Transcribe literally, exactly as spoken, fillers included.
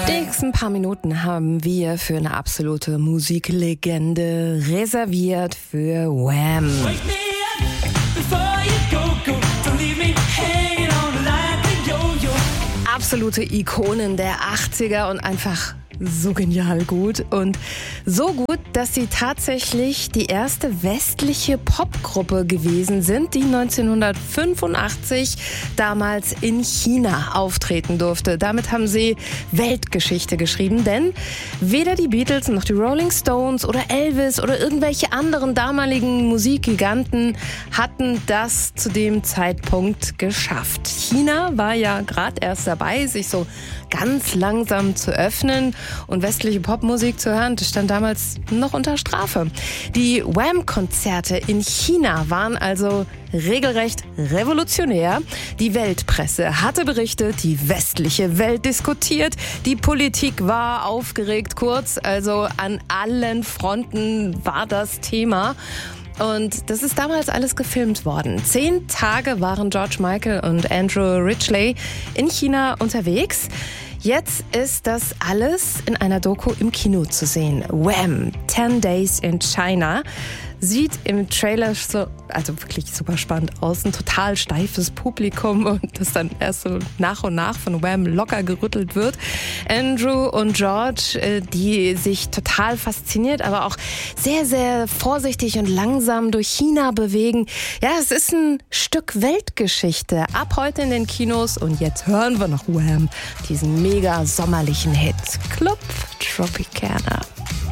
Die nächsten paar Minuten haben wir für eine absolute Musiklegende reserviert für Wham. Absolute Ikonen der achtziger und einfach so genial gut und so gut, dass sie tatsächlich die erste westliche Popgruppe gewesen sind, die neunzehnhundertfünfundachtzig damals in China auftreten durfte. Damit haben sie Weltgeschichte geschrieben, denn weder die Beatles noch die Rolling Stones oder Elvis oder irgendwelche anderen damaligen Musikgiganten hatten das zu dem Zeitpunkt geschafft. China war ja gerade erst dabei, sich so ganz langsam zu öffnen und westliche Popmusik zu hören, das stand damals noch unter Strafe. Die Wham-Konzerte in China waren also regelrecht revolutionär. Die Weltpresse hatte berichtet, die westliche Welt diskutiert, die Politik war aufgeregt, kurz, also an allen Fronten war das Thema. Und das ist damals alles gefilmt worden. Zehn Tage waren George Michael und Andrew Ridgeley in China unterwegs. Jetzt ist das alles in einer Doku im Kino zu sehen. Wham! Ten Days in China. Sieht im Trailer so, also wirklich super spannend aus. Ein total steifes Publikum und das dann erst so nach und nach von Wham locker gerüttelt wird. Andrew und George, die sich total fasziniert, aber auch sehr, sehr vorsichtig und langsam durch China bewegen. Ja, es ist ein Stück Weltgeschichte. Ab heute in den Kinos und jetzt hören wir noch Wham, diesen mega sommerlichen Hit. Club Tropicana.